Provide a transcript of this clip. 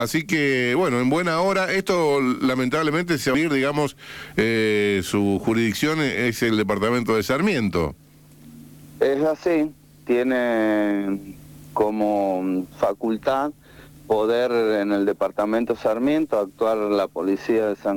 Así que, bueno, en buena hora, esto lamentablemente se va a abrir, digamos, su jurisdicción es el departamento de Sarmiento. Es así, tiene como facultad poder en el departamento Sarmiento actuar la policía de San